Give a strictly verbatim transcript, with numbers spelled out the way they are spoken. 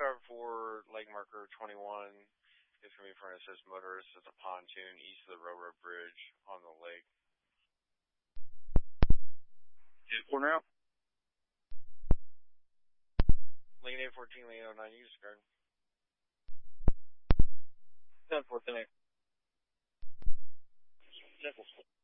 driver for lake marker twenty-one is going to be for an assist motorist. It's a pontoon east of the railroad bridge on the lake. For now. Lincoln eight fourteen, Lincoln oh nine, you discard. ten fourteen.